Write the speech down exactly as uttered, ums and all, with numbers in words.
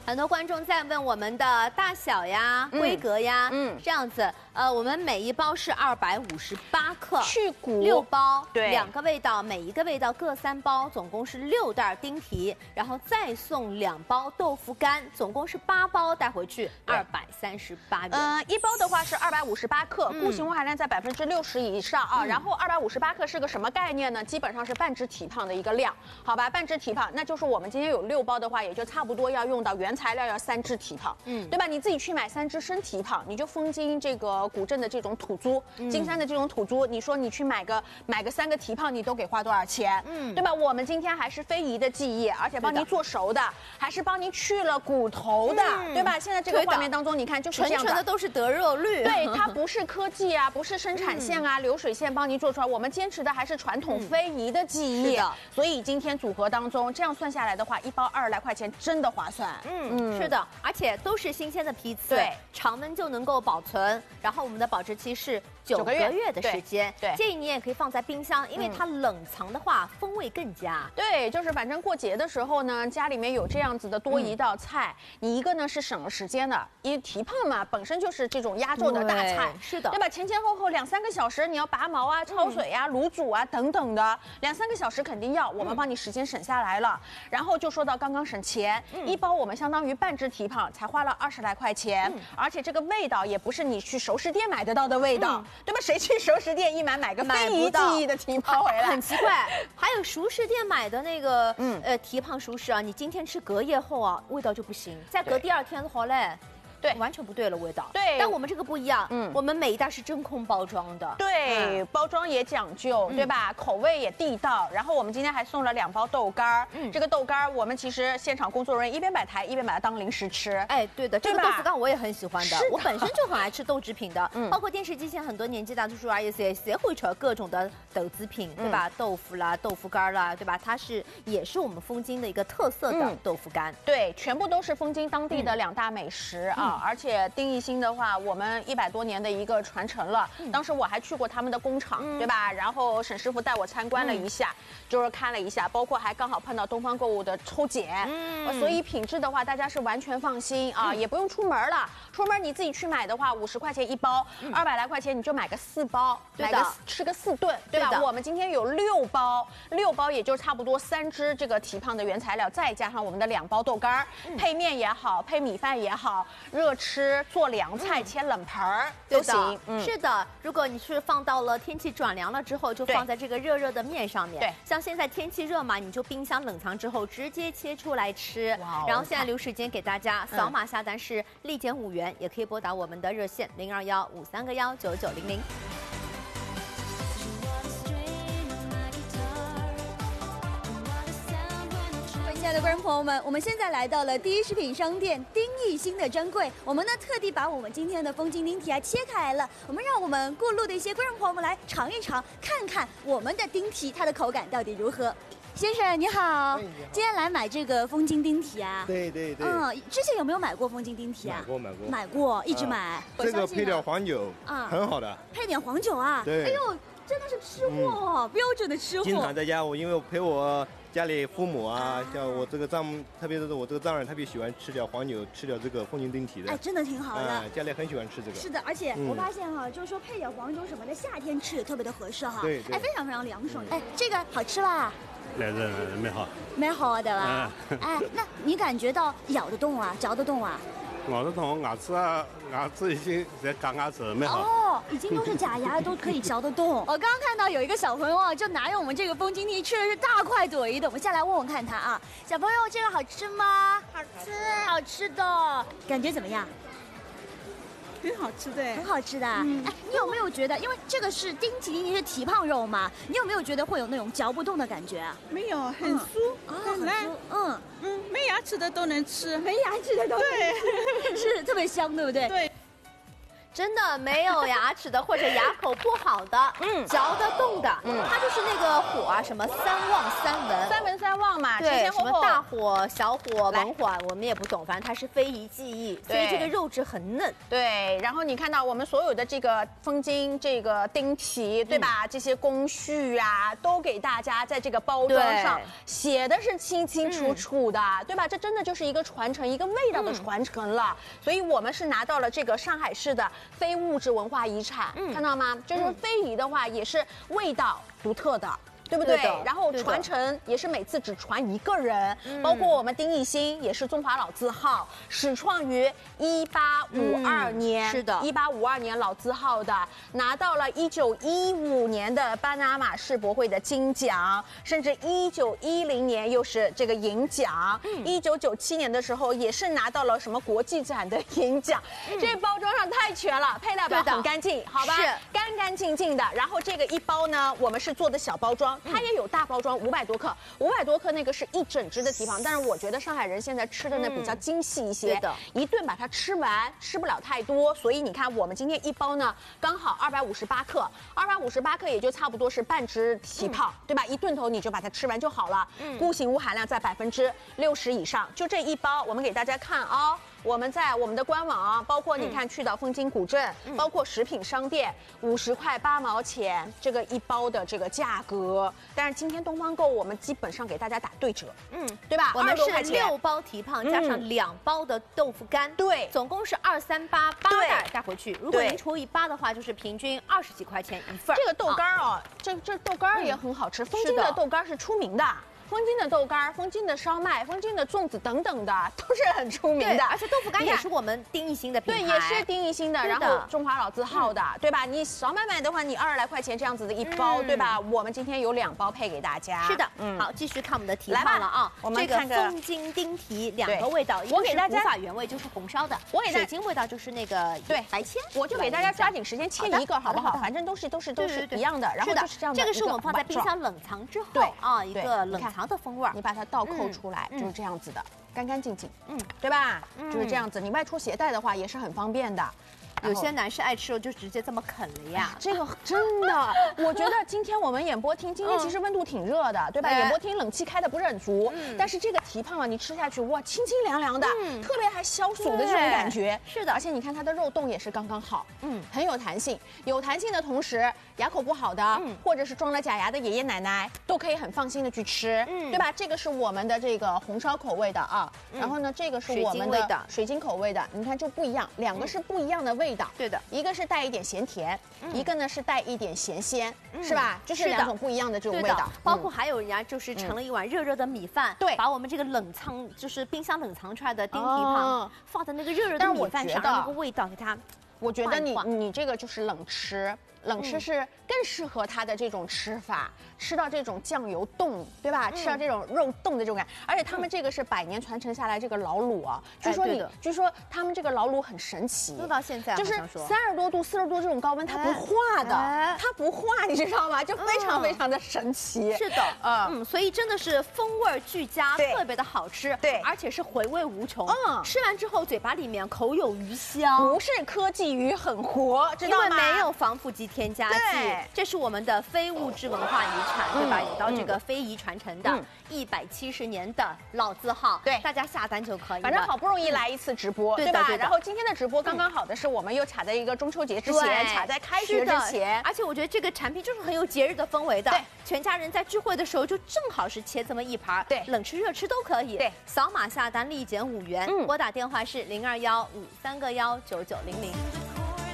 很多观众在问我们的大小呀、 嗯规格呀， 嗯这样子，呃，我们每一包是二百五十八克， 去骨六包， 对两个味道，每一个味道各三包，总共是六袋丁蹄，然后再送两包豆腐干，总共是八包带回去，二百三十八元。 嗯、呃，一包的话是二百五十八克， 嗯固形物含量在百分之六十以上啊。 嗯然后二百五十八克是个什么概念呢？基本上是半只蹄膀的一个量，好吧？半只蹄膀，那就是我们今天有六包的话，也就差不多要用到原材料要三只蹄膀， 嗯对吧？你自己去买三只生蹄膀，你就丰金这个古镇的这种土猪， 嗯金山的这种土猪，你说你去买个买个三个蹄膀，你都给花多少钱？ 嗯对吧？我们今天还是非遗的技艺，而且帮你做熟的，还是帮你去了骨头的， 嗯对吧？现在这个对的画面当中，你看就是纯这样纯的都是得热率， 对，它不是科技啊，不是生产线啊、流水线帮你做出来，我们坚持的还是传统非遗的技艺。 是的所以今天组合当中这样算下来的话，一包二十来块钱真的划算。 嗯，是的，而且都是新鲜的批次， 对， 常温就能够保存。然后我们的保质期是九个九个月月的时间， 对对建议你也可以放在冰箱，因为它冷藏的话风味更佳。 对，就是反正过节的时候呢，家里面有这样子的多一道菜，你一个呢是省了时间的，因为蹄膀嘛本身就是这种压轴的大菜， 对是的对吧？前前后后两三个小时，你要拔毛啊、焯水啊、卤煮啊等等的，两三个小时肯定要，我们帮你时间省下来了。然后就说到刚刚省钱，一包我们相当于半只蹄膀才花了二十来块钱，而且这个味道也不是你去熟食店买得到的味道，对吧？谁去熟食店一买买个非遗技艺的蹄膀回来？ 很奇怪，还有熟食店买的那个， 嗯嗯，呃，蹄膀熟食啊，你今天吃隔夜后啊，味道就不行，再隔第二天的话嘞， 对完全不对了味道。 对但我们这个不一样， 嗯嗯，我们每一袋是真空包装的， 对， 嗯包装也讲究，对吧？口味也地道。然后我们今天还送了两包豆干儿， 嗯这个豆干儿我们其实现场工作人员一边摆台一边把它当零食吃。 哎，对的，这个对吧豆腐干我也很喜欢的是的， 我本身就很爱吃豆制品的， 嗯包括电视机前很多年纪大的叔叔阿姨也也会吃各种的豆制品，对吧？豆腐啦、豆腐干啦，对吧？它是也是我们丰津的一个特色的嗯豆腐干。 对，全部都是丰津当地的两大美食啊！而且丁义兴的话，我们一百多年的一个传承了。当时我还去过他们的工厂，对吧？然后沈师傅带我参观了一下，就是看了一下，包括还刚好碰到东方购物的抽检，呃所以品质的话，大家是完全放心啊，也不用出门了。出门你自己去买的话，五十块钱一包，二百来块钱你就买个四包，买对的个吃个四顿，对吧？ 对的我们今天有六包，六包也就差不多三只这个蹄膀的原材料，再加上我们的两包豆干儿，配面也好，配米饭也好，热吃做凉菜、切冷盆儿都对的行。嗯， 是的，如果你是放到了天气转凉了之后，就对放在这个热热的面上面。 对像现在天气热嘛，你就冰箱冷藏之后直接切出来吃。 哇哦然后现在留时间给大家嗯扫码下单是立减五元，也可以拨打我们的热线零二幺五三个幺九九零零。 各位亲爱的观众朋友们，我们现在来到了第一食品商店丁义兴的专柜，我们呢特地把我们今天的丰津丁蹄啊切开来了，我们让我们过路的一些观众朋友们来尝一尝，看看我们的丁蹄它的口感到底如何。先生你好， 哎你好今天来买这个丰津丁蹄啊？ 对对对， 嗯，之前有没有买过丰津丁蹄啊？ 买过买过。 买过，一直买。我这相信啊个配点黄酒， 啊很好的。 配点黄酒啊。 对哎呦，真的是吃货哦，标准的吃经常货。 在家，我因为我陪我家里父母啊，像我这个丈母，特别是我这个丈人，特别喜欢吃点黄酒，吃点这个凤金丁蹄的哎，。真的挺好的。 哎，家里很喜欢吃这个。 是的，而且嗯我发现哈、就是说配点黄酒什么的，夏天吃也特别的合适哈。 对对哎，非常非常凉爽。哎，这个好吃吧？ 来的没好， 蛮好的吧？ 嗯哎，那你感觉到咬得动啊，嚼得动啊？ 我的同牙齿啊，牙齿已经在嘎牙齿没好。 哦，已经都是假牙，都可以嚼得动。我刚刚看到有一个小朋友啊，就拿着我们这个风金蹄吃的是大快朵颐的。我们下来问问看他啊，小朋友这个好吃吗？好吃，好吃的，感觉怎么样？ 很好吃的， 很好吃的。哎，你有没有觉得，因为这个是丁蹄，丁蹄是蹄膀肉嘛，你有没有觉得会有那种嚼不动的感觉啊？ 没有很酥， 啊， 很烂酥，嗯， 嗯，没牙齿的都能吃， 没牙齿的都对， 是特别香，对不对？ 对。 真的没有牙齿的或者牙口不好的，嗯，嚼得动的，嗯，它就是那个火啊，什么三旺三文， 三文三旺嘛， 对， 前前后后什么大火、小火、文火，我们也不懂，反正它是非遗技艺，所以这个肉质很嫩。 对，然后你看到我们所有的这个风巾、这个钉提，对吧？嗯、这些工序啊，都给大家在这个包装上写的是清清楚楚的，嗯、对吧？这真的就是一个传承，一个味道的传承了。嗯、所以我们是拿到了这个上海市的非物质文化遗产，嗯、看到吗？就是说非遗的话，也是味道独特的。对不对？对然后传承也是每次只传一个人，嗯、包括我们丁义兴也是中华老字号，始创于一八五二年， 嗯、是的， 一八五二年老字号的，拿到了一九一五年的巴拿马世博会的金奖，甚至一九一零年又是这个银奖，一九九七年的时候也是拿到了什么国际展的银奖，嗯、这包装上太全了，配料表很干净，好吧？ 是干干净净的。然后这个一包呢，我们是做的小包装。它也有大包装，五百多克，五百多克那个是一整只的蹄膀，但是我觉得上海人现在吃的呢比较精细一些， 对的， 一顿把它吃完，吃不了太多，所以你看我们今天一包呢刚好二百五十八克，二百五十八克也就差不多是半只蹄膀，对吧？一顿头你就把它吃完就好了，钴型物含量在百分之六十以上，就这一包，我们给大家看啊。我们在我们的官网，包括你看去到枫金古镇，嗯、包括食品商店，五十块八毛钱这个一包的这个价格。但是今天东方购我们基本上给大家打对折，嗯，对吧？ 我们是六包蹄膀加上两包的豆腐干， 对， 总共是二三八八袋带回去。如果您除以八的话，就是平均二十几块钱一份。 这个豆干哦，这这豆干也很好吃，枫金的豆干是出名的。枫金的豆干、枫金的烧麦、枫金的粽子等等的都是很出名的， 而且豆腐干也是我们丁义兴的品牌， 对，也是丁义兴的，然后中华老字号的，对吧？你少买买的话，你二十来块钱这样子的一包，对吧？我们今天有两包配给大家。 是的，嗯，好，继续看我们的蹄膀了啊， 我们看个枫金丁蹄两个味道， 我给大家古法原味就是红烧的， 我给水晶味道就是那个对白切， 我就给大家抓紧时间切一个好不好？反正都是都是都是一样的，然后就是这样的。 这个是我们放在冰箱冷藏之后，对啊，一个冷藏的风味， 你把它。它倒扣出来、嗯、就是这样子的，干干净净，嗯，对吧？嗯、就是这样子。你外出携带的话也是很方便的。 有些男士爱吃肉就直接这么啃了呀， 这个真的，我觉得今天我们演播厅今天其实温度挺热的，对吧？演播厅冷气开的不是很足，但是这个蹄膀啊，你吃下去哇，清清凉凉的，特别还消暑的这种感觉。 是的， 而且你看它的肉冻也是刚刚好，嗯，很有弹性。有弹性的同时，牙口不好的，或者是装了假牙的爷爷奶奶都可以很放心的去吃，对吧？这个是我们的这个红烧口味的啊，然后呢，这个是我们的水晶口味的，你看就不一样，两个是不一样的味道。 对的， 一个是带一点咸甜，嗯、一个呢是带一点咸鲜，嗯、是吧？就是两种不一样的这种味道。 包括还有人家就是盛了一碗热热的米饭，对、嗯，把我们这个冷藏就是冰箱冷藏出来的丁蹄膀、哦、放在那个热热的米饭上，那个味道给它。 我觉得你你这个就是冷吃。冷吃是更适合它的这种吃法，嗯、吃到这种酱油冻，对吧？嗯、吃到这种肉冻的这种感，而且他们这个是百年传承下来这个老卤啊。据说你，据说他们这个老卤很神奇， 做到现在就是三十多度、四十多这种高温，它不化的，它不化，你知道吗？就非常非常的神奇。 是的，嗯，所以真的是风味俱佳，特别的好吃，对，而且是回味无穷。嗯，吃完之后嘴巴里面口有余香， 不是科技鱼很活，知道吗？ 因为没有防腐剂。添加剂，这是我们的非物质文化遗产，对吧？有到这个非遗传承的一百七十年的老字号，对，大家下单就可以了。 反正好不容易来一次直播，对吧？然后今天的直播刚刚好的是，我们又卡在一个中秋节之前，卡在开学之前， 而且我觉得这个产品就是很有节日的氛围的，对，全家人在聚会的时候就正好是切这么一盘，对，冷吃热吃都可以，对，扫码下单立减五元，拨打电话是零二幺五三个幺九九零零。